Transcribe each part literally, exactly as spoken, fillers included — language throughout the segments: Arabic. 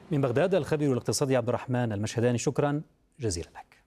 من بغداد الخبير الاقتصادي عبد الرحمن المشهداني، شكرا جزيلا لك.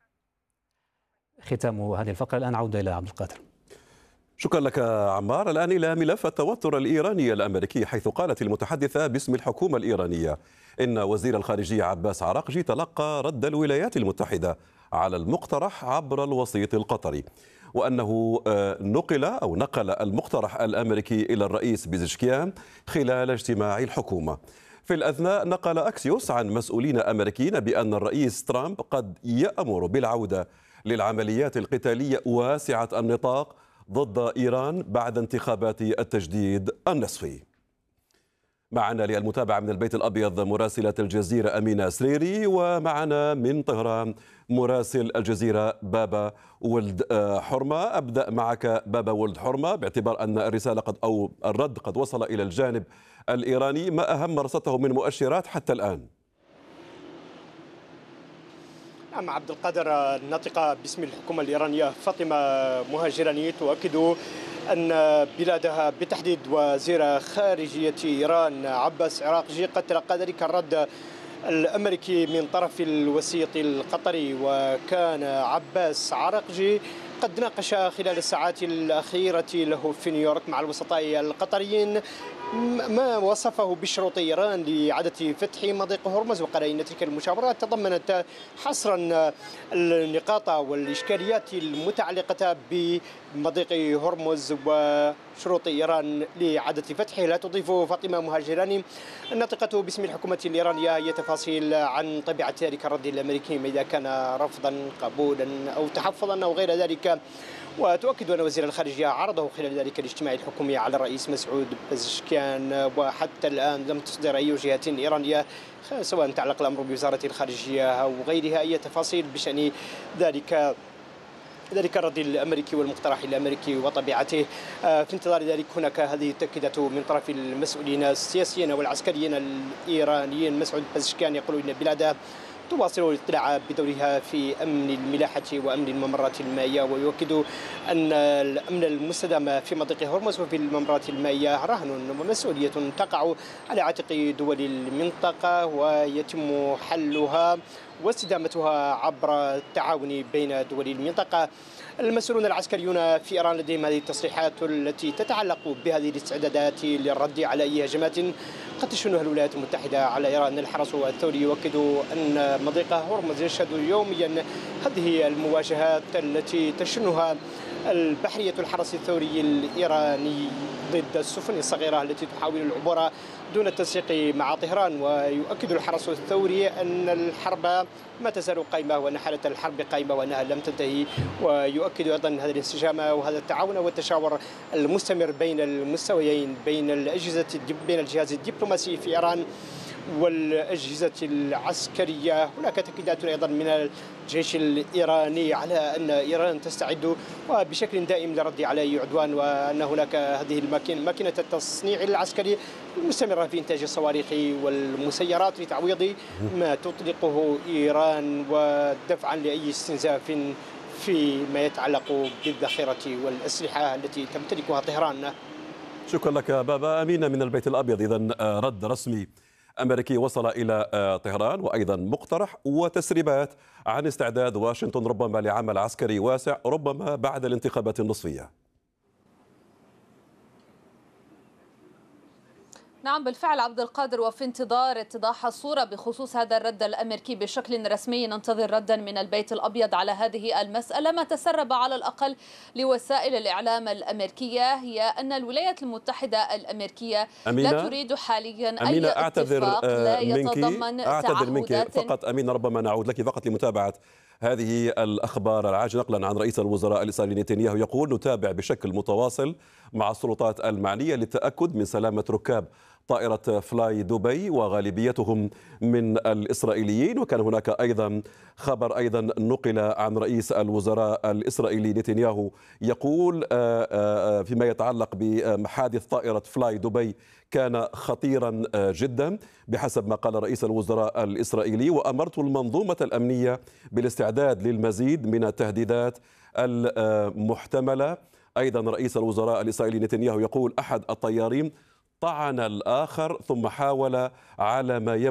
ختام هذه الفقرة، الآن عودة إلى عبد القادر. شكرا لك عمار. الآن إلى ملف التوتر الإيراني الأمريكي، حيث قالت المتحدثة باسم الحكومة الإيرانية إن وزير الخارجية عباس عراقجي تلقى رد الولايات المتحدة على المقترح عبر الوسيط القطري، وأنه نقل أو نقل المقترح الأمريكي إلى الرئيس بيزشكيان خلال اجتماع الحكومة. في الأثناء نقل أكسيوس عن مسؤولين أمريكيين بأن الرئيس ترامب قد يأمر بالعودة للعمليات القتالية واسعة النطاق ضد إيران بعد انتخابات التجديد النصفي. معنا للمتابعة من البيت الأبيض مراسلة الجزيرة أمينة سريري، ومعنا من طهران مراسل الجزيرة بابا ولد حرمة. أبدأ معك بابا ولد حرمة، باعتبار أن الرسالة قد أو الرد قد وصل إلى الجانب الإيراني، ما أهم ما رصدته من مؤشرات حتى الآن؟ نعم عبد القادر، الناطقة باسم الحكومة الإيرانية فاطمة مهاجراني تؤكد أن بلادها بالتحديد وزير خارجية إيران عباس عراقجي قد تلقى ذلك الرد الأمريكي من طرف الوسيط القطري. وكان عباس عراقجي قد ناقش خلال الساعات الأخيرة له في نيويورك مع الوسطاء القطريين ما وصفه بشروط إيران لإعادة فتح مضيق هرمز، وقال إن تلك المشاورات تضمنت حصرا النقاط والإشكاليات المتعلقة بمضيق هرمز وشروط إيران لإعادة فتحه. لا تضيف فاطمة مهاجراني الناطقة باسم الحكومة الإيرانية هي تفاصيل عن طبيعة ذلك الرد الأمريكي، إذا كان رفضا قبولا أو تحفظا أو غير ذلك. وتؤكد أن وزير الخارجية عرضه خلال ذلك الاجتماع الحكومي على الرئيس مسعود بزشكيان، وحتى الآن لم تصدر أي جهة إيرانية سواء تعلق الأمر بوزارة الخارجية أو غيرها أي تفاصيل بشأن ذلك ذلك الرد الامريكي والمقترح الامريكي وطبيعته. في انتظار ذلك هناك هذه التاكيدات من طرف المسؤولين السياسيين والعسكريين الايرانيين. مسعود بزشكيان يقول ان بلاده تواصل الاطلاع بدورها في امن الملاحه وامن الممرات المائيه، ويؤكد ان الامن المستدام في مضيق هرمز وفي الممرات المائيه رهن ومسؤوليه تقع على عاتق دول المنطقه، ويتم حلها واستدامتها عبر التعاون بين دول المنطقة. المسؤولون العسكريون في إيران لديهم هذه التصريحات التي تتعلق بهذه الاستعدادات للرد على أي هجمات قد تشنها الولايات المتحدة على إيران. الحرس الثوري يؤكد أن مضيق هرمز يشهد يوميا هذه المواجهات التي تشنها البحرية الحرس الثوري الإيراني ضد السفن الصغيرة التي تحاول العبور دون التنسيق مع طهران. ويؤكد الحرس الثوري أن الحرب ما تزال قائمة وأن حالة الحرب قائمة وأنها لم تنتهي. ويؤكد أيضا هذا الانسجام وهذا التعاون والتشاور المستمر بين المستويين بين الأجهزة بين الجهاز الدبلوماسي في إيران والأجهزة العسكرية. هناك تأكيدات أيضا من الجيش الإيراني على أن إيران تستعد وبشكل دائم للرد على أي عدوان، وأن هناك هذه الماكينة ماكينة التصنيع العسكري المستمرة في إنتاج الصواريخ والمسيرات لتعويض ما تطلقه إيران ودفعا لأي استنزاف فيما يتعلق بالذخيرة والأسلحة التي تمتلكها طهران. شكرا لك بابا. أمينة من البيت الأبيض، إذن رد رسمي أمريكي وصل إلى طهران، وأيضا مقترح وتسريبات عن استعداد واشنطن ربما لعمل عسكري واسع ربما بعد الانتخابات النصفية. نعم بالفعل عبد القادر، وفي انتظار اتضاح الصورة بخصوص هذا الرد الأمريكي بشكل رسمي ننتظر ردا من البيت الأبيض على هذه المسألة. ما تسرب على الأقل لوسائل الإعلام الأمريكية هي أن الولايات المتحدة الأمريكية أمينة لا تريد حاليا أمينة أي أعتذر اتفاق لا يتضمن منك أعتذر منك فقط أمينة، ربما نعود لك فقط لمتابعة هذه الأخبار العاجلة. نقلا عن رئيس الوزراء الإسرائيلي نتنياهو يقول: نتابع بشكل متواصل مع السلطات المعنية للتأكد من سلامة ركاب طائرة فلاي دبي وغالبيتهم من الإسرائيليين. وكان هناك أيضا خبر أيضا نقل عن رئيس الوزراء الإسرائيلي نتنياهو يقول فيما يتعلق بحادث طائرة فلاي دبي كان خطيرا جدا بحسب ما قال رئيس الوزراء الإسرائيلي، وأمرت المنظومة الأمنية بالاستعداد للمزيد من التهديدات المحتملة. أيضا رئيس الوزراء الإسرائيلي نتنياهو يقول: أحد الطيارين طعن الآخر ثم حاول على ما